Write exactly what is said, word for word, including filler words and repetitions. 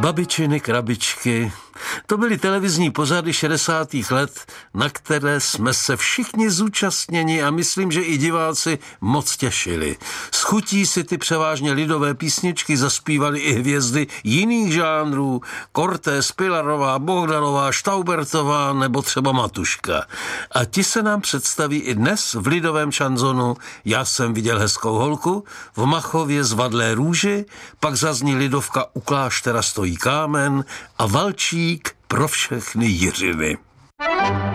Babičiny krabičky, to byly televizní pořady šedesátých let, na které jsme se všichni zúčastněni a myslím, že i diváci moc těšili. S chutí si ty převážně lidové písničky zaspívali i hvězdy jiných žánrů, Cortés, Pilarová, Bohdalová, Štaubertová nebo třeba Matuška. A ti se nám představí i dnes v lidovém šanzonu Já jsem viděl hezkou holku, v Machově Zvadlé růži, pak zazní lidovka U kláštera stojí kámen a Valčík pro všechny Jiřiny.